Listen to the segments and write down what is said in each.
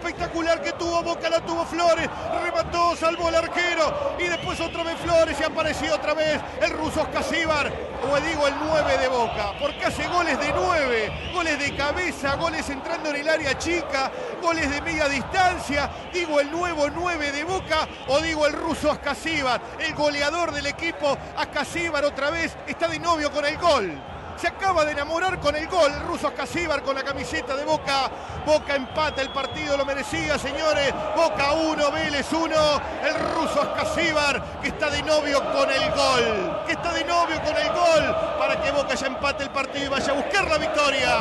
espectacular que tuvo Boca, la tuvo Flores, remató, salvó el arquero y después otra vez Flores y apareció otra vez el ruso Ascasíbar, o digo el 9 de Boca, porque hace goles de 9, goles de cabeza, goles entrando en el área chica, goles de media distancia. Digo el nuevo 9 de Boca o digo el ruso Ascasíbar, el goleador del equipo. Ascasíbar otra vez está de novio con el gol. Se acaba de enamorar con el gol, el ruso Ascasíbar con la camiseta de Boca. Boca empata el partido, lo merecía, señores. Boca 1, Vélez 1. El ruso Ascasíbar que está de novio con el gol. Que está de novio con el gol para que Boca ya empate el partido y vaya a buscar la victoria.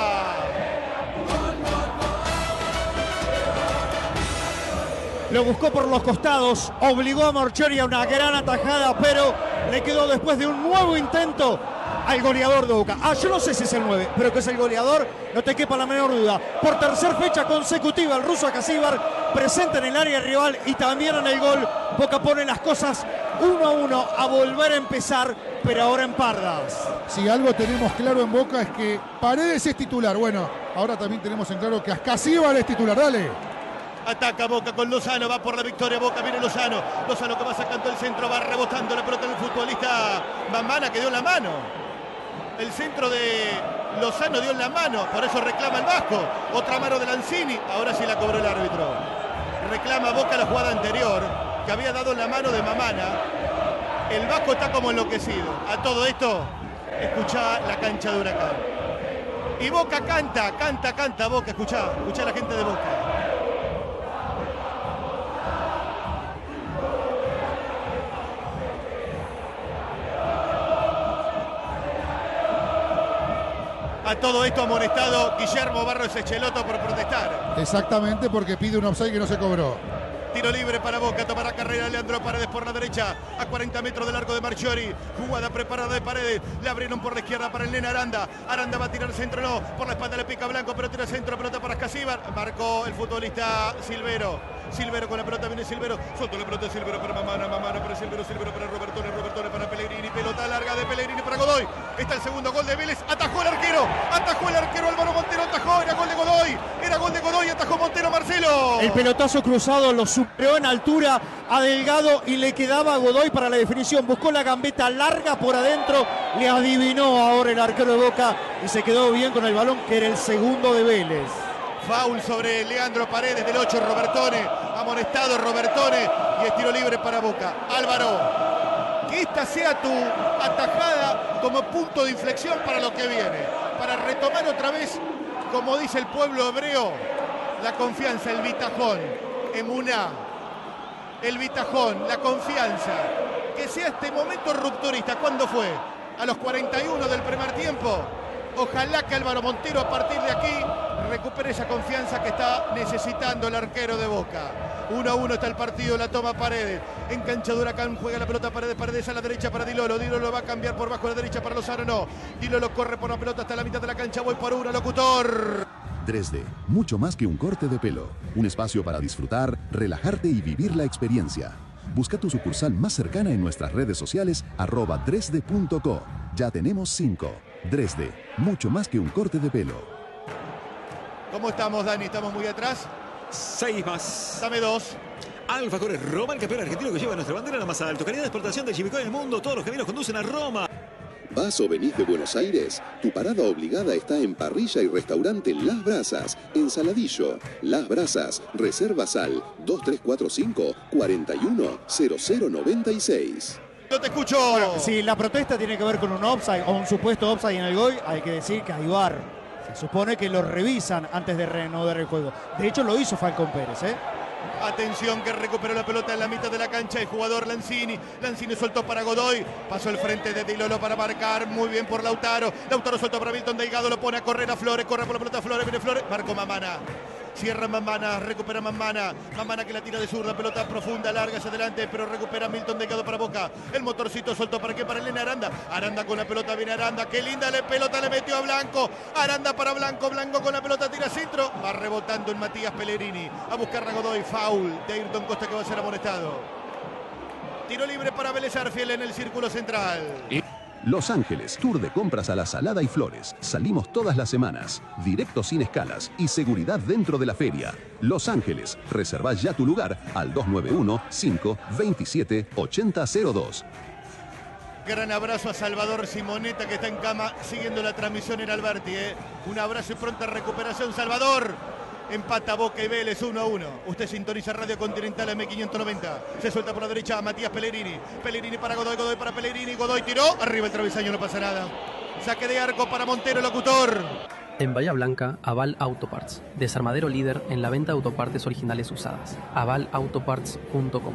Lo buscó por los costados, obligó a Marchiori a una gran atajada, pero le quedó después de un nuevo intento al goleador de Boca. Yo no sé si es el 9, pero que es el goleador, no te quepa la menor duda. Por tercera fecha consecutiva, el ruso Ascasíbar presente en el área rival y también en el gol. Boca pone las cosas 1-1 a volver a empezar, pero ahora en Pardas. Si algo tenemos claro en Boca es que Paredes es titular. Bueno, ahora también tenemos en claro que Ascasíbar es titular. Dale. Ataca Boca con Lozano, va por la victoria Boca, viene Lozano que va sacando el centro, va rebotando la pelota del futbolista Mamana que dio en la mano. El centro de Lozano dio en la mano, por eso reclama el Vasco. Otra mano de Lanzini, ahora sí la cobró el árbitro. Reclama Boca la jugada anterior, que había dado en la mano de Mamana. El Vasco está como enloquecido. A todo esto, escuchá la cancha de Huracán. Y Boca canta Boca, escuchá a la gente de Boca. A todo esto amonestado Guillermo Barros Echeloto por protestar. Exactamente, porque pide un offside que no se cobró. Tiro libre para Boca, tomará carrera Leandro Paredes por la derecha, a 40 metros del arco de Marchiori. Jugada preparada de Paredes, le abrieron por la izquierda para el nene Aranda. Aranda va a tirar centro, no, por la espalda le pica Blanco, pero tira centro, pelota para Ascasíbar. Marcó el futbolista Silvero. Silvero con la pelota, viene Silvero, soltó la pelota de Silvero para Mamana para Silvero, Silvero para Robertone para Pellegrini, pelota larga de Pellegrini para Godoy. Está el segundo gol de Vélez, atajó el arquero Álvaro Montero, atajó, era gol de Godoy, atajó Montero Marcelo. El pelotazo cruzado lo superó en altura a Delgado y le quedaba a Godoy para la definición. Buscó la gambeta larga por adentro, le adivinó ahora el arquero de Boca y se quedó bien con el balón, que era el segundo de Vélez. Foul sobre Leandro Paredes del 8, Robertone, amonestado Robertone y es tiro libre para Boca. Álvaro, que esta sea tu atajada como punto de inflexión para lo que viene, para retomar otra vez, como dice el pueblo hebreo, la confianza, el bitajón, emuná, el bitajón, la confianza, que sea este momento rupturista. ¿Cuándo fue? A los 41 del primer tiempo. Ojalá que Álvaro Montero a partir de aquí recupere esa confianza que está necesitando el arquero de Boca. 1-1 está el partido, la toma Paredes. En cancha de Huracán juega la pelota Paredes a la derecha para Dilolo. Dilolo va a cambiar por bajo a la derecha para Lozano, no. Dilolo corre por la pelota hasta la mitad de la cancha, voy por una, locutor. 3D, mucho más que un corte de pelo. Un espacio para disfrutar, relajarte y vivir la experiencia. Busca tu sucursal más cercana en nuestras redes sociales @3D.co. Ya tenemos 5. Dresde, mucho más que un corte de pelo. ¿Cómo estamos, Dani? ¿Estamos muy atrás? 6 más. Dame 2. Alfajores Roma, el campeón argentino que lleva nuestra bandera a la más alto. Calidad de exportación de Chimico en el mundo. Todos los caminos conducen a Roma. ¿Vas o venís de Buenos Aires? Tu parada obligada está en Parrilla y Restaurante Las Brasas, en Saladillo. Las Brasas, reservas al 2345 410096. No te escucho. Bueno, si la protesta tiene que ver con un offside o un supuesto offside en el gol, hay que decir que hay VAR. Se supone que lo revisan antes de reanudar el juego. De hecho, lo hizo Falcón Pérez, ¿eh? Atención que recuperó la pelota en la mitad de la cancha el jugador Lanzini. Lanzini soltó para Godoy. Pasó el frente de Dilolo para marcar. Muy bien por Lautaro. Lautaro soltó para Milton Delgado. Lo pone a correr a Flores. Corre por la pelota Flores. Viene Flores. Marcó Mamana. Cierra Mamana, recupera Mamana. Mamana que la tira de zurda, pelota profunda, larga hacia adelante, pero recupera Milton Delgado para Boca. El motorcito soltó para qué, para Elena Aranda. Aranda con la pelota, viene Aranda. Qué linda pelota le metió a Blanco. Aranda para Blanco, Blanco con la pelota, tira centro. Va rebotando en Matías Pellegrini. A buscar a Godoy, foul de Ayrton Costa que va a ser amonestado. Tiro libre para Vélez Arfiel en el círculo central. Los Ángeles, tour de compras a la Salada y Flores. Salimos todas las semanas. Directo sin escalas y seguridad dentro de la feria. Los Ángeles, reserva ya tu lugar al 291-527-8002. Gran abrazo a Salvador Simonetta, que está en cama siguiendo la transmisión en Alberti. Un abrazo y pronta recuperación, Salvador. Empata Boca y Vélez 1-1. Usted sintoniza Radio Continental M590. Se suelta por la derecha a Matías Pellegrini. Pellegrini para Godoy, Godoy para Pellegrini. Godoy tiró. Arriba el travesaño, no pasa nada. Saque de arco para Montero, locutor. En Bahía Blanca, Aval Autoparts. Desarmadero líder en la venta de autopartes originales usadas. avalautoparts.com.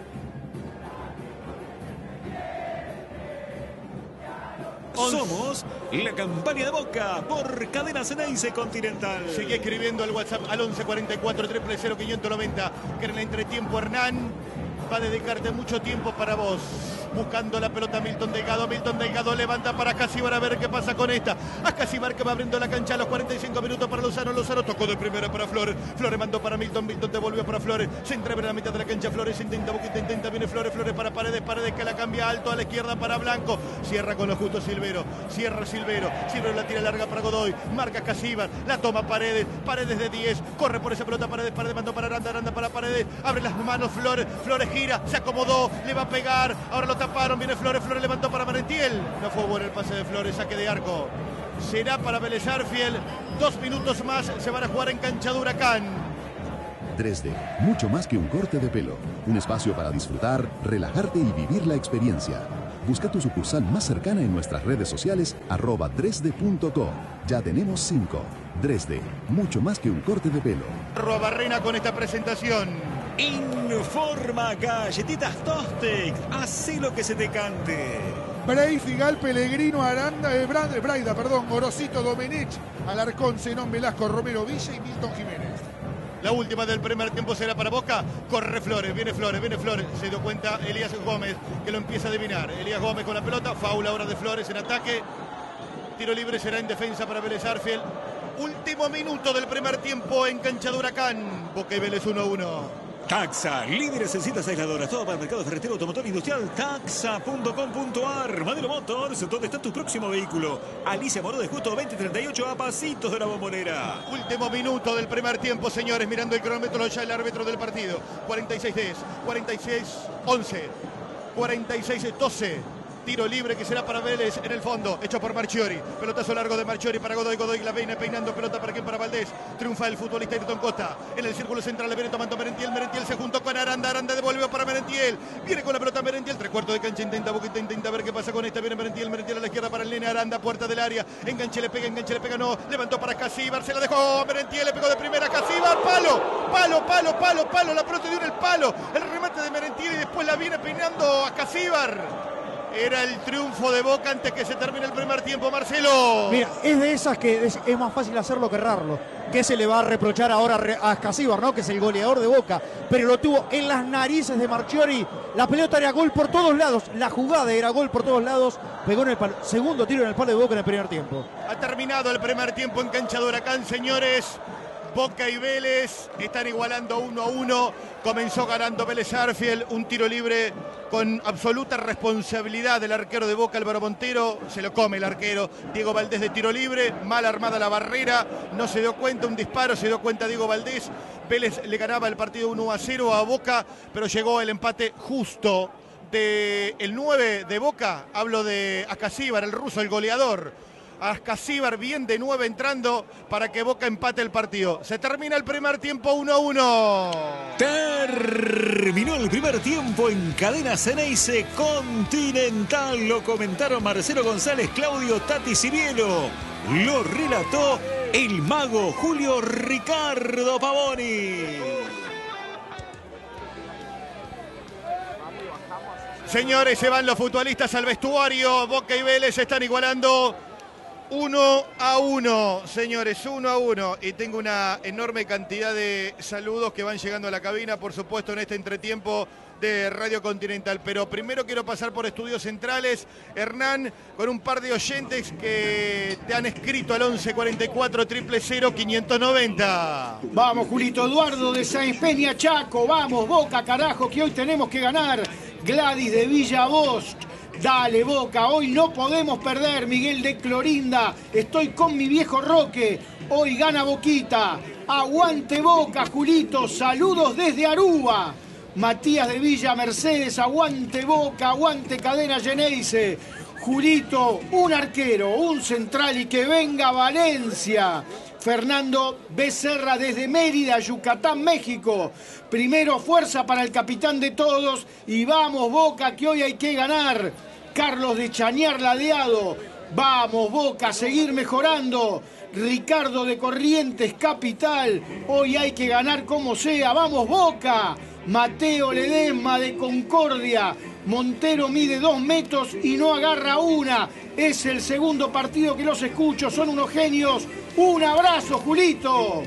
Somos la campaña de Boca por Cadena Ceneice Continental. Sigue escribiendo al WhatsApp al 11 44 000 590. Que en el entretiempo Hernán va a dedicarte mucho tiempo para vos. Buscando la pelota Milton Delgado. Milton Delgado levanta para Casíbar a ver qué pasa con esta. A Casíbar que va abriendo la cancha a los 45 minutos para Lozano. Lozano tocó de primera para Flores. Flores mandó para Milton. Milton devolvió para Flores. Se entrega en la mitad de la cancha. Flores intenta, Boquita intenta. Viene Flores. Flores para Paredes. Paredes que la cambia alto a la izquierda para Blanco. Cierra con lo justo Silvero. Cierra Silvero. Silvero la tira larga para Godoy. Marca Casíbar. La toma Paredes. Paredes de 10. Corre por esa pelota Paredes. Paredes mandó para Aranda. Aranda para Paredes. Abre las manos Flores. Flores gira. Se acomodó. Le va a pegar. Ahora lo taparon. Viene Flores. Flores levantó para Merentiel. No fue bueno el pase de Flores. Saque de arco. Será para Vélez Arfiel. 2 minutos más. Se van a jugar en cancha de Huracán. 3D, mucho más que un corte de pelo. Un espacio para disfrutar, relajarte y vivir la experiencia. Busca tu sucursal más cercana en nuestras redes sociales @3D.co. Ya tenemos 5. 3D, mucho más que un corte de pelo. Barrena con esta presentación. Informa Galletitas Tostex. Hacé lo que se te cante. Brey, Figal, Pellegrino, Aranda, Braida, Gorosito, Domenech, Alarcón, Zenón, Velasco, Romero, Villa y Milton Jiménez. La última del primer tiempo será para Boca. Corre Flores, viene Flores, viene Flores. Se dio cuenta Elías Gómez, que lo empieza a adivinar. Elías Gómez con la pelota. Faula ahora de Flores en ataque. Tiro libre será en defensa para Vélez Arfiel. Último minuto del primer tiempo en cancha de Huracán. Boca y Vélez 1-1. Taxa, líderes en cintas aisladoras, todo para el mercado ferretero, automotor industrial, taxa.com.ar. Madero Motors, donde está tu próximo vehículo. Alicia Moró de Justo 2038 a pasitos de la Bombonera. Último minuto del primer tiempo, señores, mirando el cronómetro ya el árbitro del partido. 46-10, 46-11, 46-12. Tiro libre que será para Vélez en el fondo, hecho por Marchiori. Pelotazo largo de Marchiori para Godoy. Godoy la peina peinando pelota para quien, para Valdés. Triunfa el futbolista Ayrton Costa. En el círculo central le viene tomando Merentiel. Merentiel se juntó con Aranda. Aranda devolvió para Merentiel. Viene con la pelota Merentiel. 3/4 de cancha. Intenta Boquita. Intenta ver qué pasa con esta. Viene Merentiel. Merentiel a la izquierda para el nene Aranda. Puerta del área. Enganche le pega. No. Levantó para Casíbar. Se la dejó Merentiel. Le pegó de primera Casíbar. Palo. La pelota dio en el palo. El remate de Merentiel y después la viene peinando a Casíbar. Era el triunfo de Boca antes que se termine el primer tiempo, Marcelo. Mira, es de esas que es más fácil hacerlo que errarlo. ¿Qué se le va a reprochar ahora a Casíbar, ¿no? Que es el goleador de Boca. Pero lo tuvo en las narices de Marchiori. La pelota era gol por todos lados. La jugada era gol por todos lados. Pegó en el palo. Segundo tiro en el palo de Boca en el primer tiempo. Ha terminado el primer tiempo en cancha de Huracán, señores. Boca y Vélez están igualando 1-1. Comenzó ganando Vélez Arfiel, un tiro libre con absoluta responsabilidad del arquero de Boca, Álvaro Montero. Se lo come el arquero. Diego Valdés de tiro libre, mal armada la barrera. No se dio cuenta, un disparo, se dio cuenta Diego Valdés. Vélez le ganaba el partido 1-0 a Boca, pero llegó el empate justo del 9 de Boca. Hablo de Acasíbar, el ruso, el goleador. Acasíbar bien de 9 entrando para que Boca empate el partido. Se termina el primer tiempo 1-1. Terminó el primer tiempo en Cadena Ceneice Continental. Lo comentaron Marcelo González, Claudio Tati Cirielo. Lo relató el mago Julio Ricardo Pavoni. Señores, se van los futbolistas al vestuario. Boca y Vélez están igualando 1-1, señores, 1-1. Y tengo una enorme cantidad de saludos que van llegando a la cabina, por supuesto, en este entretiempo de Radio Continental. Pero primero quiero pasar por Estudios Centrales, Hernán, con un par de oyentes que te han escrito al 11 44 000 590. Vamos, Julito. Eduardo de Sáenz Peña, Chaco. Vamos, Boca, carajo, que hoy tenemos que ganar. Gladys de Villa Bosch. Dale, Boca, hoy no podemos perder. Miguel de Clorinda, estoy con mi viejo Roque. Hoy gana Boquita. Aguante Boca, Julito. Saludos desde Aruba. Matías de Villa Mercedes, aguante Boca, aguante Cadena Geneise. Julito, un arquero, un central y que venga Valencia. Fernando Becerra desde Mérida, Yucatán, México. Primero, fuerza para el capitán de todos y vamos Boca, que hoy hay que ganar. Carlos de Chañar Ladeado, vamos Boca, a seguir mejorando. Ricardo de Corrientes, Capital, hoy hay que ganar como sea, vamos Boca. Mateo Ledesma de Concordia, Montero mide 2 metros y no agarra una. Es el segundo partido que los escucho, son unos genios. Un abrazo, Julito.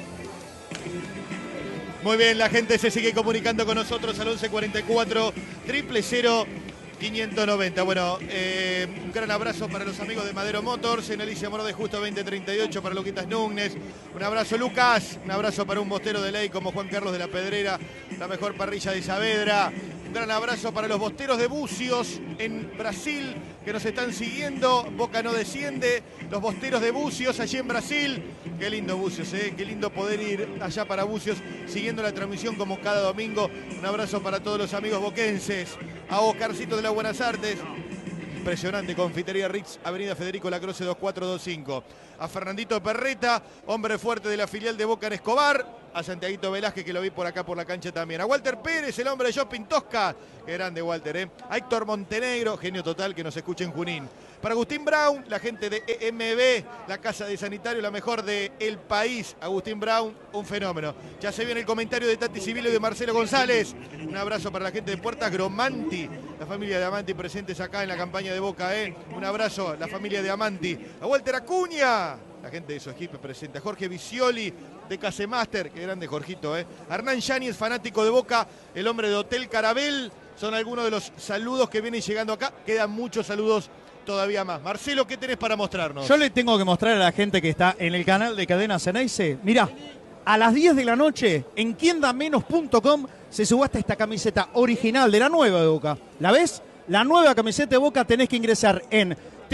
Muy bien, la gente se sigue comunicando con nosotros al 1144 000 590. Bueno, un gran abrazo para los amigos de Madero Motors, en Alicia Moro de Justo 2038, para Luquitas Núñez. Un abrazo, Lucas. Un abrazo para un bostero de ley como Juan Carlos de la Pedrera, la mejor parrilla de Saavedra. Un gran abrazo para los bosteros de Bucios en Brasil, que nos están siguiendo. Boca no desciende. Los bosteros de Bucios allí en Brasil. Qué lindo Bucios, qué lindo poder ir allá para Bucios, siguiendo la transmisión como cada domingo. Un abrazo para todos los amigos boquenses. A Oscarcito de las Buenas Artes. Impresionante, Confitería Rix, Avenida Federico Lacroce 2425. A Fernandito Perreta, hombre fuerte de la filial de Boca en Escobar. A Santiaguito Velázquez, que lo vi por acá por la cancha también. A Walter Pérez, el hombre de Shopping Tosca. Qué grande Walter, A Héctor Montenegro, genio total, que nos escucha en Junín. Para Agustín Brown, la gente de EMB, la casa de sanitario, la mejor del país. Agustín Brown, un fenómeno. Ya se viene el comentario de Tati Civilo y de Marcelo González. Un abrazo para la gente de Puertas Gromanti, la familia de Amanti presentes acá en la campaña de Boca, Un abrazo, la familia de Amanti. A Walter Acuña, la gente de su equipo presente. A Jorge Visioli de Casemaster, qué grande Jorgito, A Hernán Yáñez, fanático de Boca, el hombre de Hotel Carabel. Son algunos de los saludos que vienen llegando acá. Quedan muchos saludos todavía más. Marcelo, ¿qué tenés para mostrarnos? Yo le tengo que mostrar a la gente que está en el canal de Cadena Geneise. Mirá, a las 10 de la noche en quiendamenos.com se subasta esta camiseta original de la nueva de Boca. ¿La ves? La nueva camiseta de Boca. Tenés que ingresar en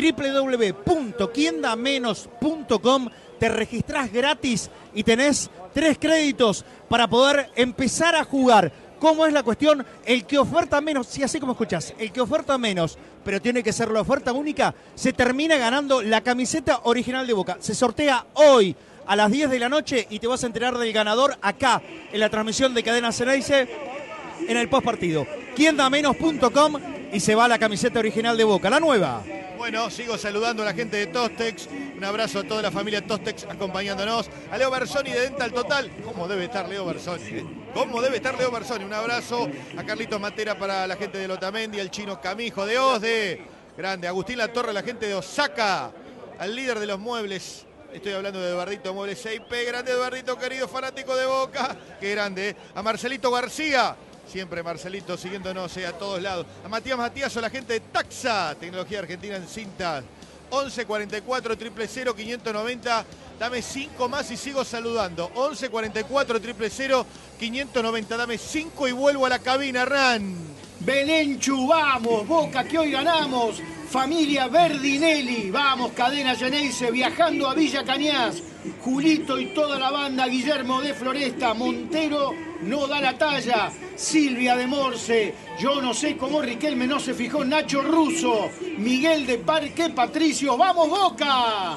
www.quiendamenos.com. Te registrás gratis y tenés 3 créditos para poder empezar a jugar. ¿Cómo es la cuestión? El que oferta menos, sí, así como escuchás, el que oferta menos, pero tiene que ser la oferta única, se termina ganando la camiseta original de Boca. Se sortea hoy a las 10 de la noche y te vas a enterar del ganador acá, en la transmisión de Cadena Geneise, en el postpartido. quiendamenos.com y se va la camiseta original de Boca, la nueva. Bueno, sigo saludando a la gente de Tostex. Un abrazo a toda la familia Tostex acompañándonos. A Leo Bersoni de Dental Total. ¿Cómo debe estar Leo Bersoni? ¿Cómo debe estar Leo Bersoni? Un abrazo a Carlitos Matera para la gente de Lotamendi, al Chino Camijo de Osde. Grande. Agustín Latorre, la gente de Osaka. Al líder de los muebles. Estoy hablando de Eduardito Muebles 6P. Grande Eduardito, querido fanático de Boca. Qué grande. A Marcelito García. Siempre Marcelito siguiéndonos a todos lados. A Matías Matías o la gente de Taxa, tecnología argentina en cintas. 11 44 000 590. Dame 5 más y sigo saludando. 11 44 000 590. Dame 5 y vuelvo a la cabina, Hernán. Belenchu, vamos, Boca, que hoy ganamos. Familia Verdinelli, vamos, Cadena Geneise, viajando a Villa Cañas. Julito y toda la banda, Guillermo de Floresta, Montero no da la talla, Silvia de Morse, yo no sé cómo Riquelme no se fijó, Nacho Russo, Miguel de Parque Patricio, ¡vamos Boca!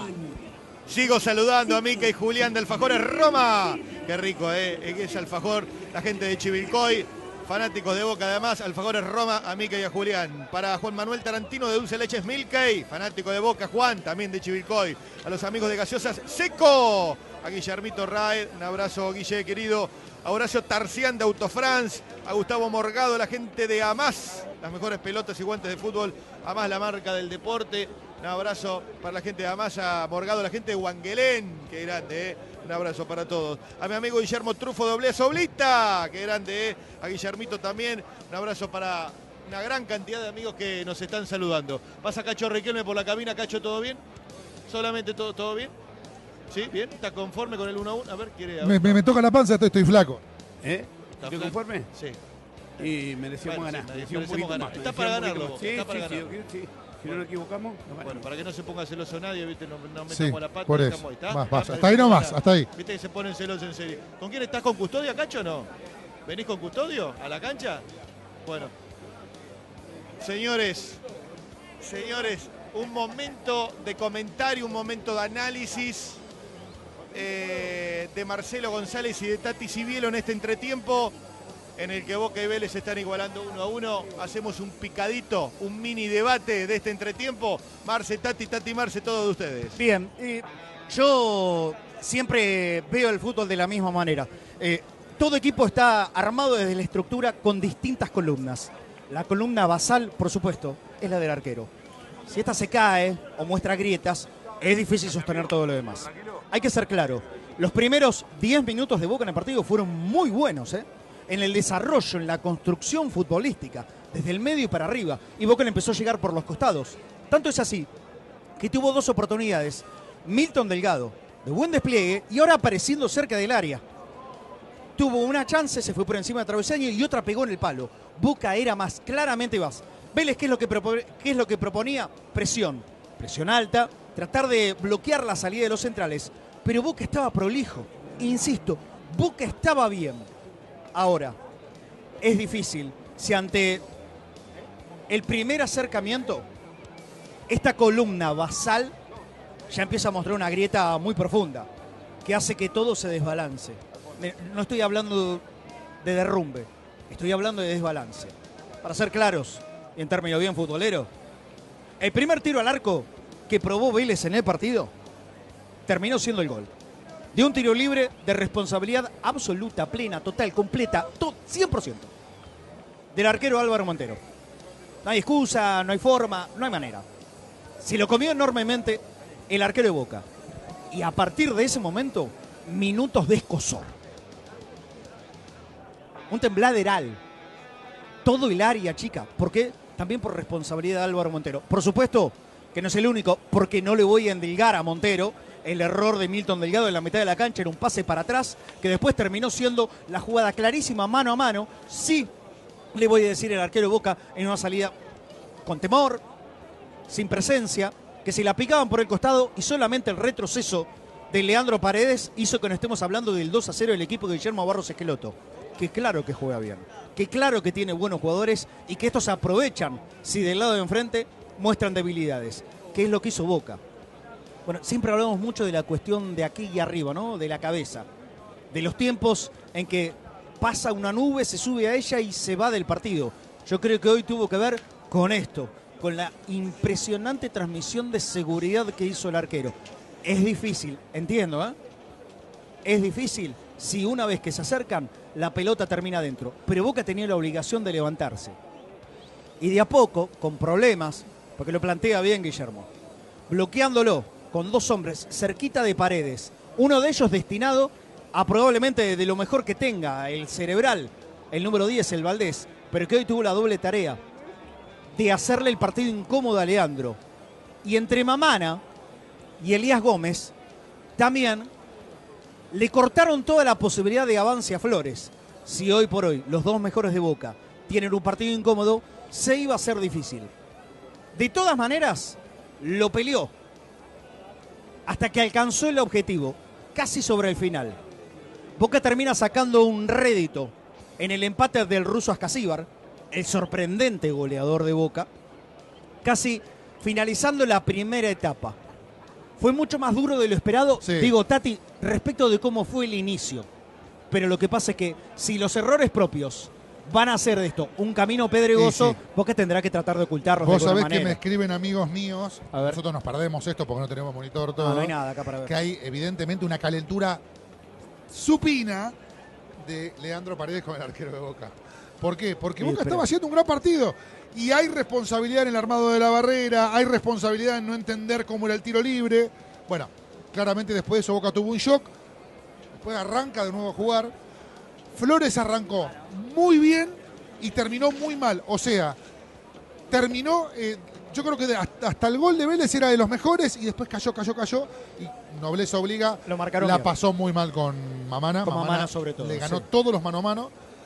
Sigo saludando a Mica y Julián de Alfajores Roma. Qué rico, es alfajor, la gente de Chivilcoy. Fanáticos de Boca, además, Alfajores Roma, a Mica y a Julián. Para Juan Manuel Tarantino de Dulce Leches Milkey, fanático de Boca, Juan, también de Chivilcoy. A los amigos de Gaseosas Seco, a Guillermito Raed, un abrazo, Guille, querido. A Horacio Tarcián de Autofrance, a Gustavo Morgado, la gente de Amás, las mejores pelotas y guantes de fútbol, Amás, la marca del deporte. Un abrazo para la gente de Amás, a Morgado, la gente de Huanguelén, qué grande, Un abrazo para todos. A mi amigo Guillermo Trufo de Oblea Soblita, qué grande, A Guillermito también. Un abrazo para una gran cantidad de amigos que nos están saludando. Pasa Cacho Riquelme por la cabina. Cacho, ¿todo bien? ¿Solamente todo bien? ¿Sí? ¿Bien? ¿Está conforme con el 1-1? A ver, quiere... A ver. Me toca la panza, estoy flaco. ¿Estás conforme? Sí. Y merecíamos ganar. Merecíamos un poquito más. Está para ganarlo. Sí, está para ganarlo. sí. Si no nos equivocamos, no ganamos. Bueno, para que no se ponga celoso nadie, ¿viste? No metamos Sí, la pata. por no eso. estamos ahí, ¿está? Vas, hasta ahí nomás, hasta ahí. Viste que se ponen celosos en serio. ¿Con quién estás? ¿Con Custodio, Cacho, o no? ¿Venís con Custodio a la cancha? Bueno. Señores, un momento de comentario, un momento de análisis de Marcelo González y de Tati Cibielo en este entretiempo en el que Boca y Vélez se están igualando 1-1. Hacemos un picadito, un mini debate de este entretiempo. Marce, Tati, Marce, todos de ustedes. Bien, yo siempre veo el fútbol de la misma manera. Todo equipo está armado desde la estructura con distintas columnas. La columna basal, por supuesto, es la del arquero. Si esta se cae o muestra grietas, es difícil sostener todo lo demás. Hay que ser claro, los primeros 10 minutos de Boca en el partido fueron muy buenos, en el desarrollo, en la construcción futbolística, desde el medio y para arriba. Y Boca le empezó a llegar por los costados. Tanto es así que tuvo 2 oportunidades. Milton Delgado, de buen despliegue, y ahora apareciendo cerca del área. Tuvo una chance, se fue por encima de travesaño y otra pegó en el palo. Boca era más, claramente más. Vélez, ¿qué es lo que proponía? Presión alta, tratar de bloquear la salida de los centrales. Pero Boca estaba prolijo. Insisto, Boca estaba bien. Ahora, es difícil si ante el primer acercamiento, esta columna basal ya empieza a mostrar una grieta muy profunda que hace que todo se desbalance. No estoy hablando de derrumbe, estoy hablando de desbalance. Para ser claros, y en términos bien futboleros, el primer tiro al arco que probó Vélez en el partido terminó siendo el gol. De un tiro libre de responsabilidad absoluta, plena, total, completa, 100%. Del arquero Álvaro Montero. No hay excusa, no hay forma, no hay manera. Se lo comió enormemente el arquero de Boca. Y a partir de ese momento, minutos de escozor. Un tembladeral. Todo el área, chica. ¿Por qué? También por responsabilidad de Álvaro Montero. Por supuesto que no es el único, porque no le voy a endilgar a Montero el error de Milton Delgado en la mitad de la cancha. Era un pase para atrás, que después terminó siendo la jugada clarísima mano a mano. Sí, le voy a decir el arquero de Boca en una salida con temor, sin presencia, que se la picaban por el costado y solamente el retroceso de Leandro Paredes hizo que no estemos hablando del 2-0 del equipo de Guillermo Barros Esqueloto. Que claro que juega bien, que claro que tiene buenos jugadores y que estos se aprovechan si del lado de enfrente muestran debilidades, que es lo que hizo Boca. Bueno, siempre hablamos mucho de la cuestión de aquí y arriba, ¿no? De la cabeza, de los tiempos en que pasa una nube, se sube a ella y se va del partido. Yo creo que hoy tuvo que ver con esto, con la impresionante transmisión de seguridad que hizo el arquero. Es difícil, entiendo, ¿eh? Es difícil si una vez que se acercan, la pelota termina adentro. Pero Boca tenía la obligación de levantarse. Y de a poco, con problemas, porque lo plantea bien Guillermo, bloqueándolo con 2 hombres cerquita de Paredes. Uno de ellos destinado a probablemente de lo mejor que tenga, el cerebral, el número 10, el Valdés, pero que hoy tuvo la doble tarea de hacerle el partido incómodo a Leandro. Y entre Mamana y Elías Gómez, también le cortaron toda la posibilidad de avance a Flores. Si hoy por hoy los 2 mejores de Boca tienen un partido incómodo, se iba a hacer difícil. De todas maneras, lo peleó hasta que alcanzó el objetivo, casi sobre el final. Boca termina sacando un rédito en el empate del ruso Ascasíbar, el sorprendente goleador de Boca, casi finalizando la primera etapa. Fue mucho más duro de lo esperado, sí. Digo, Tati, respecto de cómo fue el inicio. Pero lo que pasa es que si los errores propios van a hacer de esto un camino pedregoso, sí. Boca tendrá que tratar de ocultarlos de alguna manera. Vos sabés que me escriben amigos míos, nosotros nos perdemos esto porque no tenemos monitor todo. No hay nada acá para ver. Que hay evidentemente una calentura supina de Leandro Paredes con el arquero de Boca. ¿Por qué? Porque Boca estaba haciendo un gran partido. Y hay responsabilidad en el armado de la barrera, hay responsabilidad en no entender cómo era el tiro libre. Bueno, claramente después de eso Boca tuvo un shock. Después arranca de nuevo a jugar. Flores arrancó muy bien y terminó muy mal. O sea, terminó, yo creo que hasta el gol de Vélez era de los mejores y después cayó. Y nobleza obliga, lo marcaron la bien. Pasó muy mal con Mamana. Con Mamana sobre todo. Le ganó todos los mano a mano.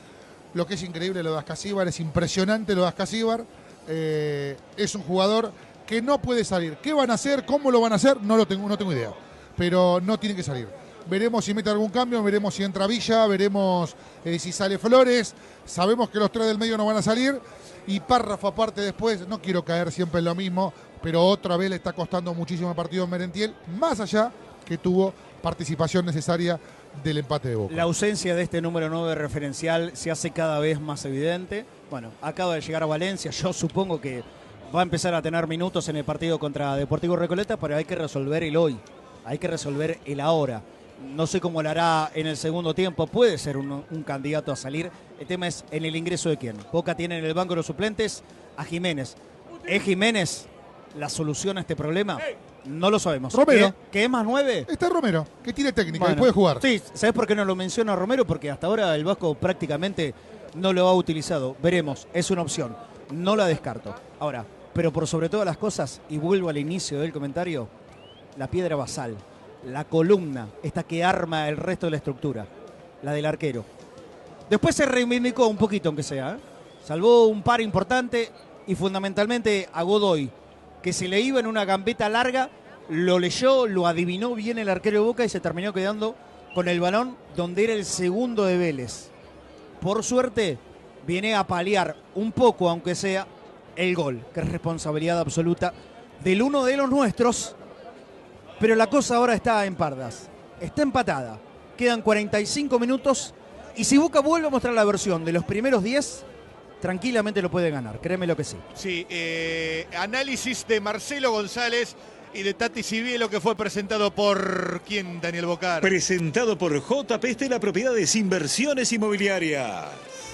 Lo que es increíble lo de Ascasíbar, es impresionante lo de Ascasíbar. Es un jugador que no puede salir. ¿Qué van a hacer? ¿Cómo lo van a hacer? No tengo idea. Pero no tiene que salir. Veremos si mete algún cambio, veremos si entra Villa, veremos si sale Flores. Sabemos que los 3 del medio no van a salir. Y Párrafo aparte después, no quiero caer siempre en lo mismo, pero otra vez le está costando muchísimo el partido en Merentiel, más allá que tuvo participación necesaria del empate de Boca. La ausencia de este número 9 referencial se hace cada vez más evidente. Bueno, acaba de llegar a Valencia, yo supongo que va a empezar a tener minutos en el partido contra Deportivo Recoleta, pero hay que resolver el hoy, hay que resolver el ahora. No sé cómo lo hará en el segundo tiempo, puede ser un candidato a salir. El tema es en el ingreso de quién. Boca tiene en el banco de los suplentes a Jiménez. ¿Es Jiménez la solución a este problema? No lo sabemos. Romero. ¿Qué es más 9? Está Romero, que tiene técnica Bueno, y puede jugar. Sí, ¿sabes por qué no lo menciona Romero? Porque hasta ahora el Vasco prácticamente no lo ha utilizado. Veremos, es una opción. No la descarto. Ahora, pero por sobre todas las cosas, y vuelvo al inicio del comentario, la piedra basal, la columna, esta que arma el resto de la estructura, la del arquero. Después se reivindicó un poquito, aunque sea, ¿eh? Salvó un par importante y fundamentalmente a Godoy, que se le iba en una gambeta larga, lo leyó, lo adivinó bien el arquero de Boca y se terminó quedando con el balón donde era el segundo de Vélez. Por suerte, viene a paliar un poco, aunque sea, el gol, que es responsabilidad absoluta del uno de los nuestros. Pero la cosa ahora está en pardas. Está empatada. Quedan 45 minutos. Y si Boca vuelve a mostrar la versión de los primeros 10, tranquilamente lo puede ganar. Créeme lo que sí. Sí, análisis de Marcelo González y de Tati Cibielo, que fue presentado por ¿quién, Daniel Bocar? Presentado por JP Estela Propiedades Inversiones Inmobiliarias.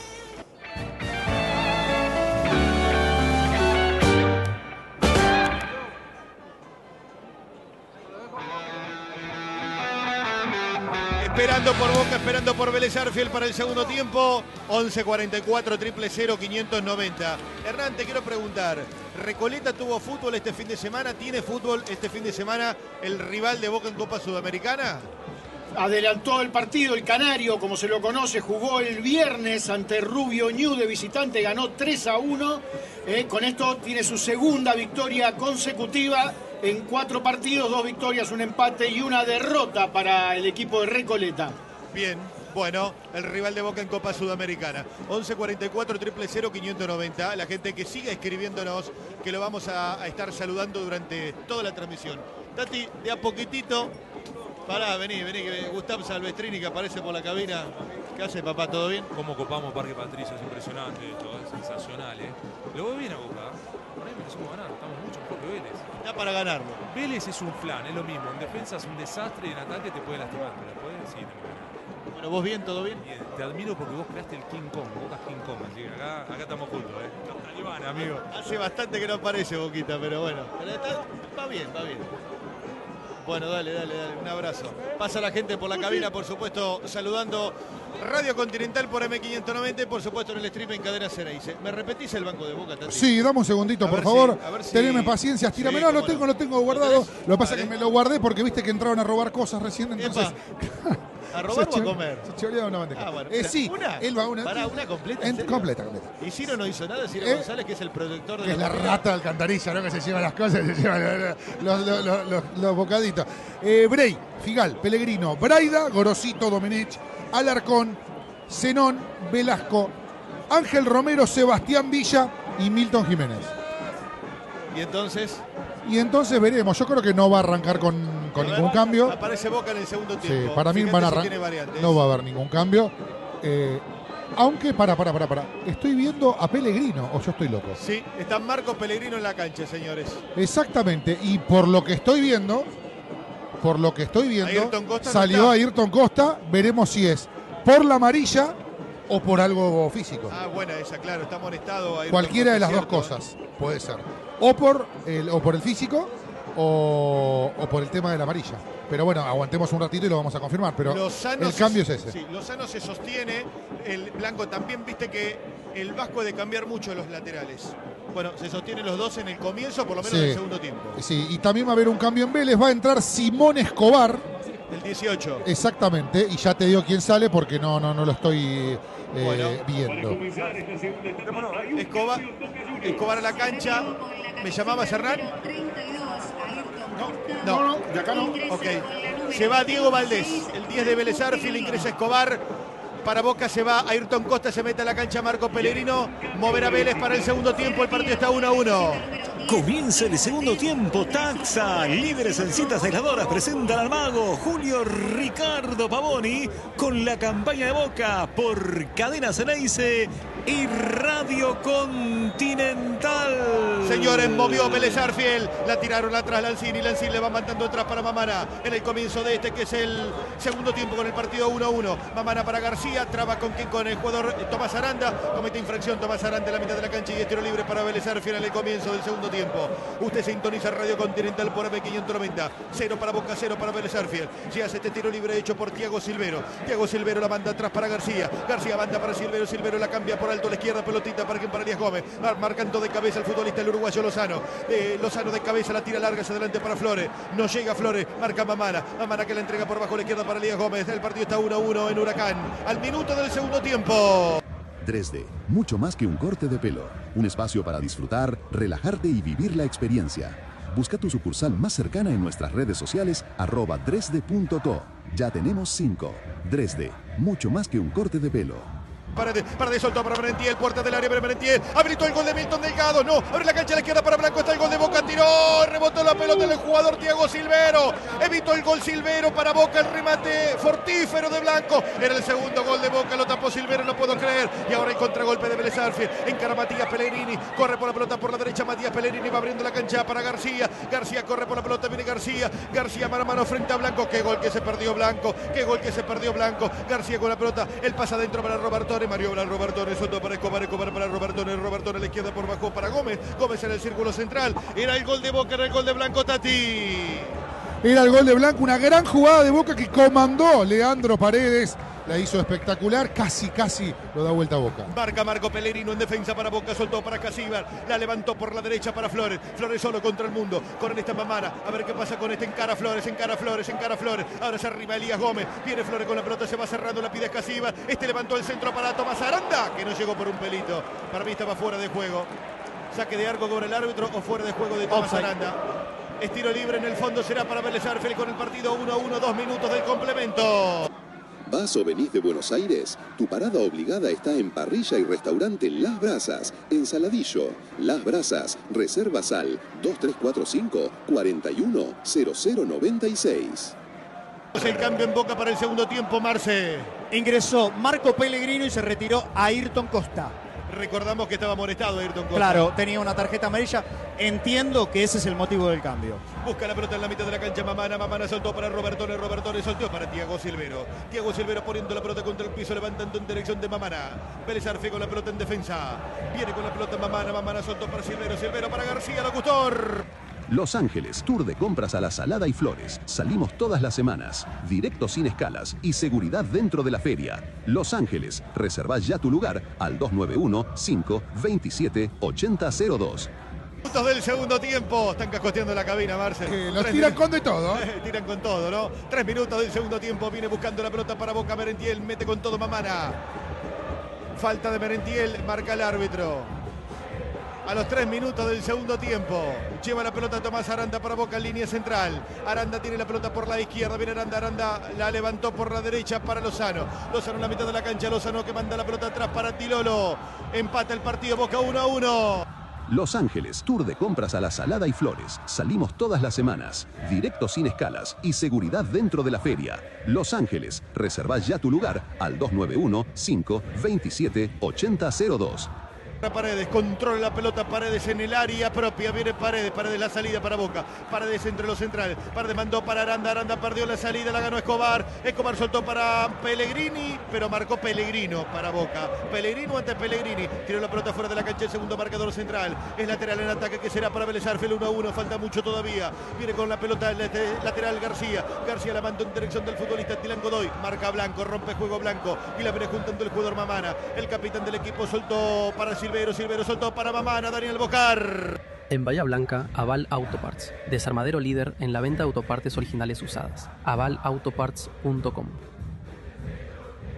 Esperando por Boca, esperando por Vélez Arfiel para el segundo tiempo. 11:44 000 590. Hernán, te quiero preguntar, ¿Recoleta tuvo fútbol este fin de semana? ¿Tiene fútbol este fin de semana el rival de Boca en Copa Sudamericana? Adelantó el partido, el Canario, como se lo conoce, jugó el viernes ante Rubio Ñu de visitante, ganó 3-1. Con esto tiene su segunda victoria consecutiva en 4 partidos, 2 victorias, un empate y una derrota para el equipo de Recoleta. Bien, bueno, el rival de Boca en Copa Sudamericana. 11:44 000 590. La gente que siga escribiéndonos, que lo vamos a estar saludando durante toda la transmisión. Tati, de a poquitito. Pará, vení, que Gustavo Salvestrini, que aparece por la cabina. ¿Qué hace, papá? ¿Todo bien? Cómo copamos Parque Patricio, es impresionante esto, es sensacional, ¿eh? Lo veo bien a Boca. Por ahí merecemos ganar, estamos mucho mejor que Vélez. Ya para ganarlo. Vélez es un flan, es lo mismo. En defensa es un desastre y en ataque te puede lastimar. Pero después sí, te puede ganar. Bueno, ¿vos bien? ¿Todo bien? Bien, te admiro porque vos creaste el King Kong, Boca es King Kong. Así que acá estamos juntos, ¿eh? Los talibanes, amigo. Hace bastante que no aparece Boquita, pero bueno. Pero va bien, va bien. Bueno, dale, un abrazo. Pasa la gente por la cabina, por supuesto, saludando Radio Continental por M590 y por supuesto en el stream en Cadena Ceneice. ¿Me repetís el banco de Boca, Tati? Sí, dame un segundito, por favor. Teneme paciencia, estírame. Sí, No, lo tengo guardado. Lo que pasa es que me lo guardé porque viste que entraron a robar cosas recién, entonces... ¿A robar o a comer? Se choreaba una bandeja. Bueno, sí, ¿una? él va una. ¿Para una completa? Completa. ¿Y Ciro no hizo nada? Ciro González, que es el productor de que es la rata de alcantarilla, ¿no? Que se lleva las cosas, se lleva los bocaditos. Brey, Figal, Pellegrino, Braida, Gorosito, Domenech, Alarcón, Zenón, Velasco, Ángel Romero, Sebastián Villa y Milton Jiménez. ¿Y entonces? Veremos. Yo creo que no va a arrancar con ningún cambio. Aparece Boca en el segundo tiempo. Sí, para mí van a arrancar. No va a haber ningún cambio. Aunque, para. Estoy viendo a Pellegrino, o yo estoy loco. Sí, está Marcos Pellegrino en la cancha, señores. Exactamente. Y por lo que estoy viendo, Ayrton Costa salió no está. Ayrton Costa. Veremos si es por la amarilla o por algo físico. Ah, buena esa, claro. Está amonestado. Ayrton Cualquiera de Costa, las dos ¿cierto? cosas puede ser. O por el físico o por el tema de la amarilla. Pero bueno, aguantemos un ratito y lo vamos a confirmar. Pero el cambio es ese. Sí, Lozano se sostiene. El Blanco también, viste que el Vasco ha de cambiar mucho los laterales. Bueno, se sostienen los dos en el comienzo, por lo menos del segundo tiempo. Sí, y también va a haber un cambio en Vélez. Va a entrar Simón Escobar. El 18. Exactamente. Y ya te digo quién sale porque no lo estoy viendo. Escobar a la cancha. ¿Me llamabas, Hernán? No, de acá no. Ok. Se va Diego Valdés, el 10 de Vélez Arfield, ingresa Escobar. Para Boca se va Ayrton Costa, se mete a la cancha Marco Pellegrino. Moverá Vélez para el segundo tiempo, el partido está 1-1. Comienza el segundo tiempo. Taxa, líderes en citas aisladoras, presentan al mago Julio Ricardo Pavoni con la campaña de Boca por Cadena Ceneice y Radio Continental. Señores, movió Vélez Arfield, la tiraron atrás Lanzini le va mandando atrás para Mamana en el comienzo de este que es el segundo tiempo con el partido 1-1. Mamana para García, traba con el jugador Tomás Aranda, comete infracción Tomás Aranda en la mitad de la cancha y es tiro libre para Vélez Arfield en el comienzo del segundo tiempo. Usted sintoniza Radio Continental por AM590, 0 para Boca, 0 para Vélez Arfield. Se hace este tiro libre hecho por Thiago Silvero. Thiago Silvero la manda atrás para García. García manda para Silvero. Silvero la cambia por alto a la izquierda. Pelotita para Elías Gómez. Marcando de cabeza el futbolista el uruguayo Lozano. Lozano de cabeza la tira larga hacia adelante para Flores. No llega Flores. Marca Mamana. Mamana que la entrega por bajo a la izquierda para Elías Gómez. El partido está 1-1 en Huracán. Al minuto del segundo tiempo. 3D, mucho más que un corte de pelo. Un espacio para disfrutar, relajarte y vivir la experiencia. Busca tu sucursal más cercana en nuestras redes sociales @3D.co. Ya tenemos 5. 3D, mucho más que un corte de pelo. Paredes soltó para Merentiel, puerta del área para Merentiel, habilitó el gol de Milton Delgado, no, abre la cancha a la izquierda para Blanco, está el gol de Boca, tiró, rebotó la pelota del jugador Thiago Silvero, evitó el gol Silvero para Boca, el remate fortífero de Blanco, era el segundo gol de Boca, lo tapó Silvero, no puedo creer, y ahora el contragolpe de Vélez Arfield, encara Matías Pellegrini, corre por la pelota por la derecha, Matías Pellegrini va abriendo la cancha para García, García corre por la pelota, viene García, García mano a mano frente a Blanco, qué gol que se perdió Blanco, García con la pelota, el pasa adentro para Robertone, maniobra Robertone, soltó para Escobar para Robertone a la izquierda por bajo para Gómez en el círculo central, era el gol de Boca, era el gol de Blanco, Tati. Era el gol de Blanco, una gran jugada de Boca que comandó Leandro Paredes. La hizo espectacular, casi lo da vuelta a Boca. Marca Marco Pellegrino en defensa para Boca, soltó para Casíbar, la levantó por la derecha para Flores, Flores solo contra el mundo, corre esta Mamana, a ver qué pasa con este, encara Flores, ahora se arriba Elías Gómez, viene Flores con la pelota, se va cerrando, la pide Casíbar, levantó el centro para Tomás Aranda, que no llegó por un pelito, para mí estaba fuera de juego, saque de arco con el árbitro o fuera de juego de Tomás Aranda. Estiro libre en el fondo será para Vélez Arfield con el partido 1-1, 2 minutos del complemento. ¿Vas o venís de Buenos Aires? Tu parada obligada está en Parrilla y Restaurante Las Brasas, en Saladillo. Las Brasas, reserva al 2345 410096. El cambio en Boca para el segundo tiempo, Marce. Ingresó Marco Pellegrino y se retiró Ayrton Costa. Recordamos que estaba molestado Ayrton Costa. Claro, tenía una tarjeta amarilla. Entiendo que ese es el motivo del cambio. Busca la pelota en la mitad de la cancha Mamana soltó para Robertone soltó para Thiago Silvero poniendo la pelota contra el piso, levantando en dirección de Mamana. Vélez Arfield con la pelota en defensa. Viene con la pelota Mamana soltó para Silvero para García, locutor. Los Ángeles, tour de compras a la Salada y Flores. Salimos todas las semanas. Directo sin escalas y seguridad dentro de la feria. Los Ángeles, reserva ya tu lugar al 291-527-8002. Minutos del segundo tiempo. Están cascoteando la cabina, Marcel. Los tiran con de todo. Tiran con todo, ¿no? 3 minutos del segundo tiempo. Viene buscando la pelota para Boca. Merentiel mete con todo Mamana. Falta de Merentiel, marca el árbitro. A los 3 minutos del segundo tiempo, lleva la pelota Tomás Aranda para Boca en línea central. Aranda tiene la pelota por la izquierda, viene Aranda la levantó por la derecha para Lozano en la mitad de la cancha, Lozano que manda la pelota atrás para Tilolo. Empata el partido, Boca 1-1. Los Ángeles, tour de compras a la Salada y Flores. Salimos todas las semanas. Directo sin escalas y seguridad dentro de la feria. Los Ángeles, reserva ya tu lugar al 291-527-8002. Paredes, controla la pelota, Paredes en el área propia, viene Paredes la salida para Boca, Paredes entre los centrales, Paredes mandó para Aranda perdió la salida, la ganó Escobar soltó para Pellegrini, pero marcó Pellegrino para Boca, Pellegrino ante Pellegrini, tiró la pelota fuera de la cancha, el segundo marcador central, es lateral en ataque que será para Vélez Arfield, 1-1, falta mucho todavía, viene con la pelota lateral García la mandó en dirección del futbolista Tilán Godoy, marca Blanco, rompe juego Blanco, y la viene juntando el jugador Mamana, el capitán del equipo soltó para Silvero soltó para Mamana, Daniel Bocar. En Bahía Blanca, Aval Autoparts, desarmadero líder en la venta de autopartes originales usadas. avalautoparts.com.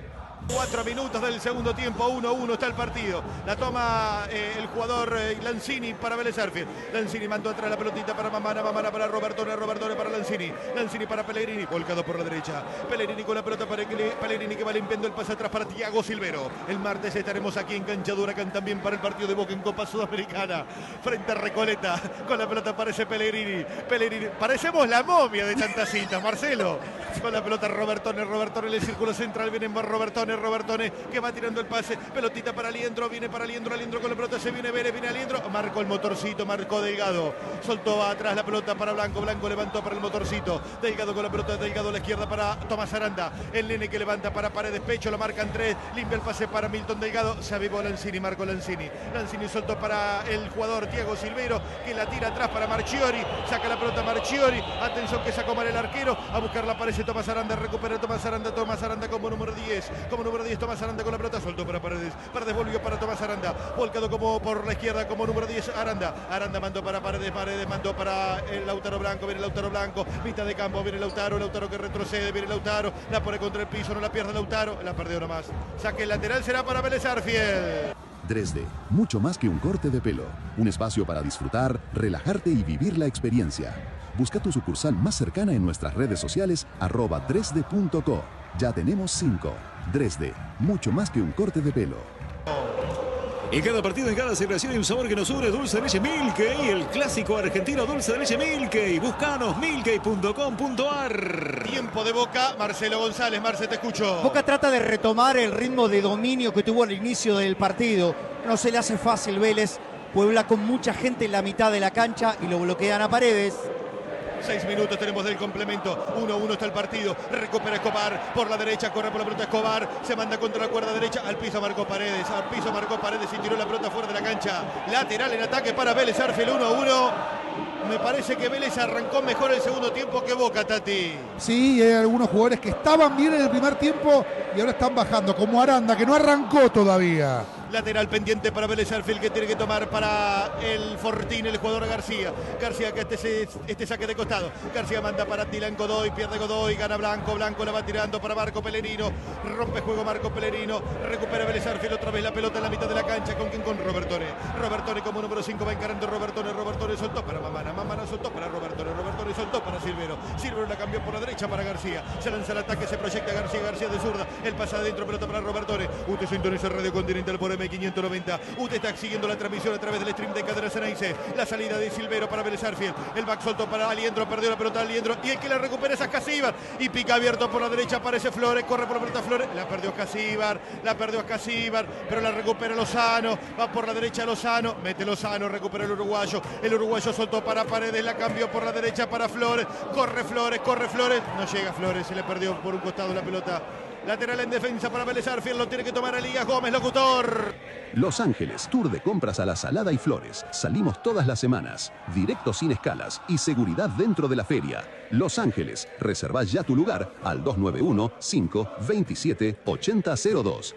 4 minutos del segundo tiempo, 1-1 está el partido. La toma el jugador Lanzini para Vélez Sarsfield. Lanzini mandó atrás la pelotita para Mamana para Robertone para Lanzini. Lanzini para Pellegrini, volcado por la derecha. Pellegrini con la pelota para Pellegrini que va limpiando el pase atrás para Thiago Silvero. El martes estaremos aquí en Cancha de Huracán también para el partido de Boca en Copa Sudamericana. Frente a Recoleta, con la pelota aparece Pellegrini. Parecemos la momia de tantas citas, Marcelo. Con la pelota Robertone en el círculo central, viene Robertone que va tirando el pase, pelotita para Aliendro, viene para Aliendro con la pelota, se viene Vélez, viene Aliendro, marcó el motorcito, marcó Delgado, soltó atrás la pelota para Blanco levantó para el motorcito, Delgado con la pelota, Delgado a la izquierda para Tomás Aranda, el nene que levanta para Paredes, pecho, lo marcan 3, limpia el pase para Milton Delgado, se avivó Lanzini, marcó Lanzini soltó para el jugador Thiago Silvero, que la tira atrás para Marchiori, saca la pelota Marchiori, atención que sacó mal el arquero, a buscarla aparece Tomás Aranda, recupera Tomás Aranda como número 10, Tomás Aranda con la pelota, soltó para Paredes volvió para Tomás Aranda, volcado como por la izquierda como número 10 Aranda mandó para Paredes mandó para el Lautaro Blanco, viene Lautaro Blanco, mitad de campo, viene Lautaro que retrocede, viene Lautaro, la pone contra el piso, no la pierde Lautaro, la perdió nomás, saque lateral será para Vélez Sarsfield. Dresde, mucho más que un corte de pelo, un espacio para disfrutar, relajarte y vivir la experiencia. Busca tu sucursal más cercana en nuestras redes sociales @dresde.co. Ya tenemos 5. Dresde, mucho más que un corte de pelo. En cada partido, en cada celebración hay un sabor que nos une, dulce de leche Milkey, el clásico argentino dulce de leche Milkey. Búscanos milkey.com.ar. Tiempo de Boca, Marcelo González, Marce, te escucho. Boca trata de retomar el ritmo de dominio que tuvo al inicio del partido. No se le hace fácil Vélez, Puebla con mucha gente en la mitad de la cancha y lo bloquean a Paredes. 6 minutos tenemos del complemento, 1-1 está el partido, recupera Escobar, por la derecha, corre por la pelota Escobar, se manda contra la cuerda derecha, al piso marcó Paredes y tiró la pelota fuera de la cancha, lateral en ataque para Vélez Sarsfield, 1-1. Me parece que Vélez arrancó mejor el segundo tiempo que Boca, Tati. Sí, hay algunos jugadores que estaban bien en el primer tiempo y ahora están bajando, como Aranda, que no arrancó todavía. Lateral pendiente para Vélez Sarsfield que tiene que tomar para el Fortín, el jugador García que este saque de costado. García manda para Dylan Godoy, pierde Godoy, gana Blanco la va tirando para Marco Pellegrino, rompe juego Marco Pellegrino, recupera Vélez Sarsfield otra vez la pelota en la mitad de la cancha, ¿con quién? Con Robertone como número 5 va encarando Robertone soltó para Mamana soltó para Robertone soltó para Silvero la cambió por la derecha para García, se lanza el ataque, se proyecta García de zurda, el pasa adentro, pelota para Robertone. Usted sintoniza Radio Continental por M590. Usted está siguiendo la transmisión a través del stream de Cadena Ceneice. La salida de Silvero para Vélez Sarsfield. El back soltó para Aliendro, perdió la pelota Aliendro y el que la recupera es Ascasíbar. Y pica abierto por la derecha, aparece Flores, corre por la pelota Flores. La perdió Ascasíbar, pero la recupera Lozano. Va por la derecha Lozano, mete Lozano, recupera el uruguayo. El uruguayo soltó para Paredes, la cambió por la derecha para Flores. Corre Flores. No llega Flores, se le perdió por un costado la pelota. Lateral en defensa para Vélez Sarsfield, lo tiene que tomar Elías Gómez, locutor. Los Ángeles, tour de compras a La Salada y Flores. Salimos todas las semanas, directo sin escalas y seguridad dentro de la feria. Los Ángeles, reserva ya tu lugar al 291-527-8002.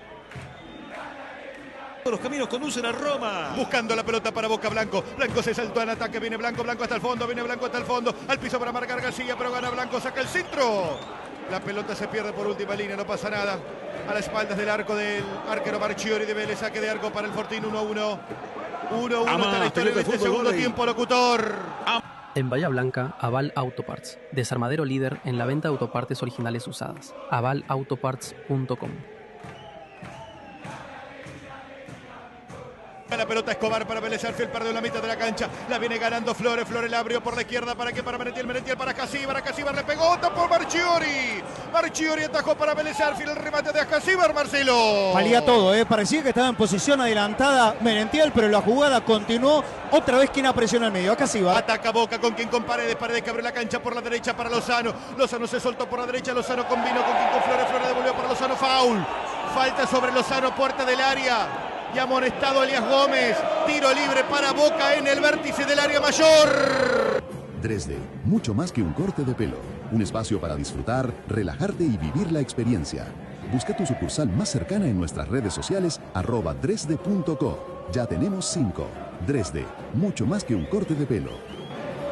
Los caminos conducen a Roma. Buscando la pelota para Boca Blanco se saltó en ataque, viene Blanco hasta el fondo, al piso para marcar García, pero gana Blanco, saca el centro. La pelota se pierde por última línea, no pasa nada. A las espaldas del arco del arquero Marchiori de Vélez, saque de arco para el Fortín, 1-1. 1-1 está la historia de este segundo tiempo, locutor. En Bahía Blanca, Aval Autoparts, desarmadero líder en la venta de autopartes originales usadas. avalautoparts.com. La pelota Escobar para Vélez Sarsfield, perdió en la mitad de la cancha, la viene ganando Flores la abrió por la izquierda, ¿para qué? Para Merentiel para Ascasíbar le pegó, tapó Marchiori atajó para Vélez Sarsfield, el remate de Ascasíbar, Marcelo. Valía todo, parecía que estaba en posición adelantada Merentiel, pero la jugada continuó, otra vez quien presiona al medio, Ascasíbar. Ataca Boca, con quien con Paredes que abre la cancha por la derecha para Lozano se soltó por la derecha, Lozano combinó con quien con Flores devolvió para Lozano, falta sobre Lozano, puerta del área. Y amonestado Elías Gómez. Tiro libre para Boca en el vértice del área mayor. Dresde, mucho más que un corte de pelo. Un espacio para disfrutar, relajarte y vivir la experiencia. Busca tu sucursal más cercana en nuestras redes sociales @dresde.co. Ya tenemos 5. Dresde, mucho más que un corte de pelo.